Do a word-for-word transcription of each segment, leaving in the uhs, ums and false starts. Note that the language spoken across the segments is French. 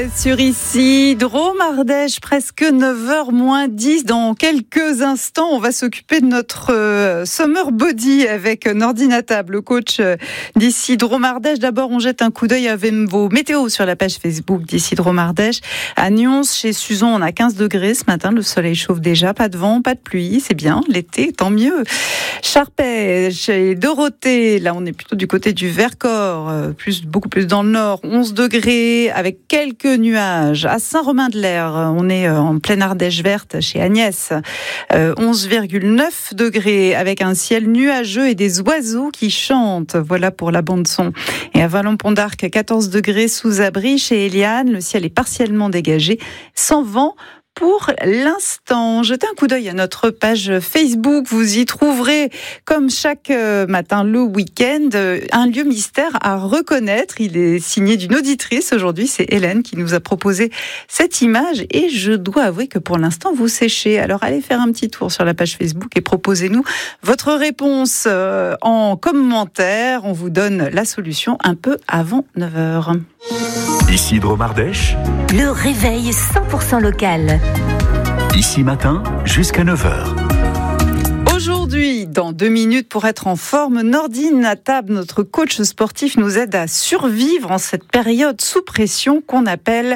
Sur ici, Drôme Ardèche, presque neuf heures moins dix. Dans quelques instants, on va s'occuper de notre euh, Summer Body avec Nordine Attab, le coach d'ici Drôme Ardèche. D'abord, on jette un coup d'œil avec vos météos sur la page Facebook d'ici Drôme Ardèche. À Nyons, chez Suzon, on a quinze degrés ce matin. Le soleil chauffe déjà. Pas de vent, pas de pluie. C'est bien. L'été, tant mieux. Charpais, chez Dorothée. Là, on est plutôt du côté du Vercors. Euh, plus, beaucoup plus dans le nord. onze degrés avec quelques nuages. À Saint-Romain-de-l'Air, on est en pleine Ardèche verte chez Agnès. Euh, onze virgule neuf degrés avec un ciel nuageux et des oiseaux qui chantent. Voilà pour la bande son. Et à Vallon-Pont d'Arc, quatorze degrés sous abri chez Eliane. Le ciel est partiellement dégagé, sans vent. Pour l'instant, jetez un coup d'œil à notre page Facebook. Vous y trouverez, comme chaque matin le week-end, un lieu mystère à reconnaître. Il est signé d'une auditrice aujourd'hui. C'est Hélène qui nous a proposé cette image. Et je dois avouer que pour l'instant, vous séchez. Alors allez faire un petit tour sur la page Facebook et proposez-nous votre réponse en commentaire. On vous donne la solution un peu avant neuf heures. Ici Drôme Ardèche. Le réveil cent pour cent local. Ici matin jusqu'à neuf heures. Aujourd'hui, dans deux minutes, pour être en forme, Nordine Attab, notre coach sportif, nous aide à survivre en cette période sous pression qu'on appelle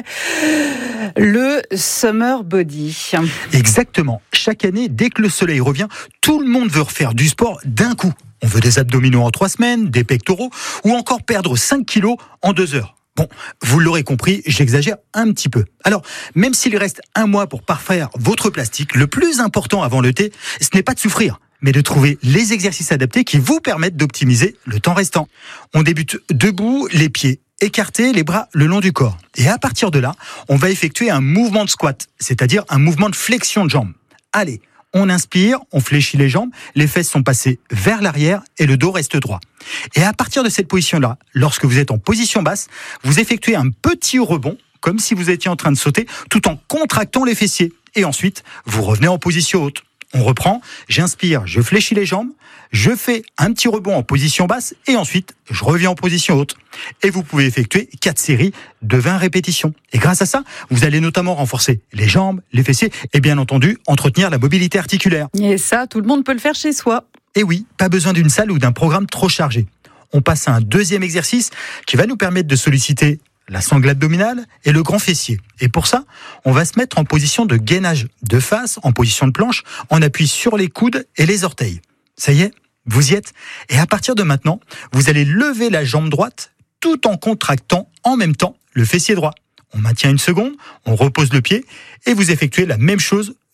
le Summer Body. Exactement. Chaque année, dès que le soleil revient, tout le monde veut refaire du sport d'un coup. On veut des abdominaux en trois semaines, des pectoraux, ou encore perdre cinq kilos en deux heures. Bon, vous l'aurez compris, j'exagère un petit peu. Alors, même s'il reste un mois pour parfaire votre plastique, le plus important avant l'été, ce n'est pas de souffrir, mais de trouver les exercices adaptés qui vous permettent d'optimiser le temps restant. On débute debout, les pieds écartés, les bras le long du corps. Et à partir de là, on va effectuer un mouvement de squat, c'est-à-dire un mouvement de flexion de jambes. Allez, on inspire, on fléchit les jambes, les fesses sont passées vers l'arrière et le dos reste droit. Et à partir de cette position-là, lorsque vous êtes en position basse, vous effectuez un petit rebond, comme si vous étiez en train de sauter, tout en contractant les fessiers. Et ensuite, vous revenez en position haute. On reprend, j'inspire, je fléchis les jambes, je fais un petit rebond en position basse et ensuite, je reviens en position haute. Et vous pouvez effectuer quatre séries de vingt répétitions. Et grâce à ça, vous allez notamment renforcer les jambes, les fessiers et bien entendu, entretenir la mobilité articulaire. Et ça, tout le monde peut le faire chez soi. Et oui, pas besoin d'une salle ou d'un programme trop chargé. On passe à un deuxième exercice qui va nous permettre de solliciter la sangle abdominale et le grand fessier. Et pour ça, on va se mettre en position de gainage de face, en position de planche, en appui sur les coudes et les orteils. Ça y est, vous y êtes. Et à partir de maintenant, vous allez lever la jambe droite tout en contractant en même temps le fessier droit. On maintient une seconde, on repose le pied et vous effectuez la même chose